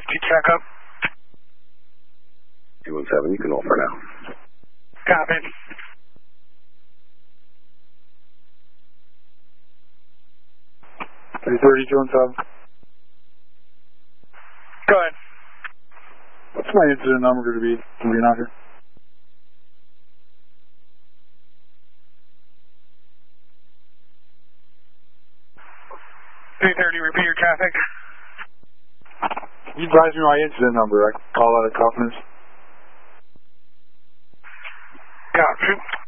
checkup. 217, you can hold for now. Copy. Three 217. Go ahead. What's my incident number going to be? Can we not here? Repeat your traffic. You advise me my incident number. I can call out of confidence. Copy.